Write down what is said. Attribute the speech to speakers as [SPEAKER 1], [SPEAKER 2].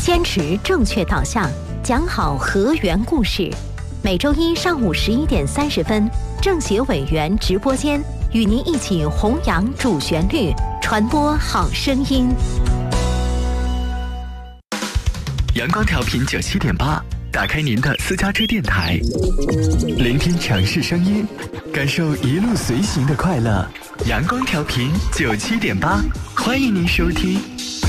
[SPEAKER 1] 坚持正确导向，讲好河源故事。每周一上午11:30，政协委员直播间与您一起弘扬主旋律，传播好声音。
[SPEAKER 2] 阳光调频97.8，打开您的私家车电台，聆听城市声音，感受一路随行的快乐。阳光调频97.8，欢迎您收听。